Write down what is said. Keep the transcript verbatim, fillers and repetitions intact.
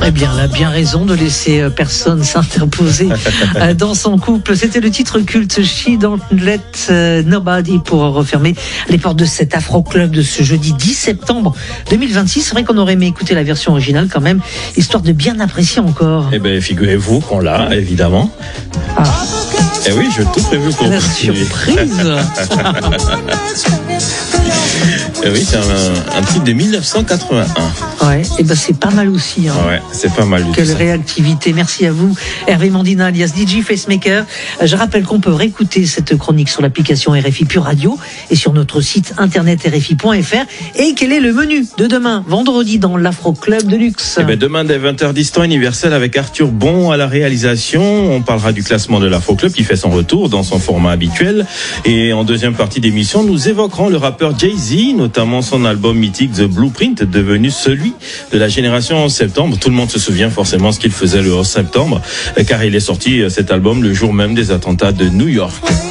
Eh bien, elle a bien raison de laisser personne s'interposer dans son couple. C'était le titre culte She Don't Let Nobody pour refermer les portes de cet Afro Club de ce jeudi dix septembre deux mille vingt-six. C'est vrai qu'on aurait aimé écouter la version originale quand même, histoire de bien apprécier encore. Eh bien, figurez-vous qu'on l'a, évidemment. Ah. Eh oui, j'ai tout prévu pour la vous. surprise. Eh oui, c'est un, un titre de mille neuf cent quatre-vingt-un. Ouais, et ben c'est pas mal aussi. Hein. Ouais, c'est pas mal du tout. Quelle ça. réactivité. Merci à vous, Hervé Mandina, alias D J Facemaker. Je rappelle qu'on peut réécouter cette chronique sur l'application R F I Pure Radio et sur notre site internet R F I point F R. Et quel est le menu de demain, vendredi, dans l'Afro Club de Luxe? Eh ben, demain, dès vingt heures dix, temps universel avec Arthur Bon à la réalisation. On parlera du classement de l'Afro Club qui fait son retour dans son format habituel. Et en deuxième partie d'émission, nous évoquerons le rappeur Jay-Z, notamment son album mythique The Blueprint, devenu celui de la génération onze septembre. Tout le monde se souvient forcément ce qu'il faisait le onze septembre, car il est sorti cet album le jour même des attentats de New York.